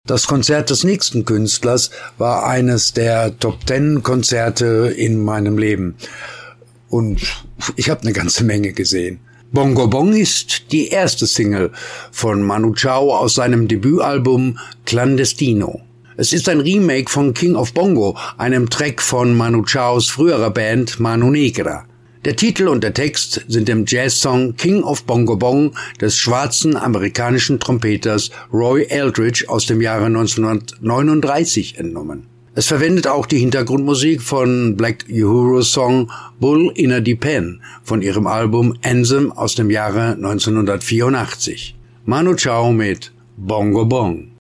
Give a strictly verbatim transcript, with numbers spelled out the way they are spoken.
Das Konzert des nächsten Künstlers war eines der Top-Ten-Konzerte in meinem Leben. Und ich habe eine ganze Menge gesehen. Bongo Bong ist die erste Single von Manu Chao aus seinem Debütalbum Clandestino. Es ist ein Remake von King of Bongo, einem Track von Manu Chaos früherer Band Mano Negra. Der Titel und der Text sind dem Jazzsong King of Bongo Bong des schwarzen amerikanischen Trompeters Roy Eldridge aus dem Jahre neunzehnhundertneununddreißig entnommen. Es verwendet auch die Hintergrundmusik von Black Uhuru's Song Bull Inna the Pen von ihrem Album Anthem aus dem Jahre neunzehnhundertvierundachtzig. Manu Chao mit Bongo Bong.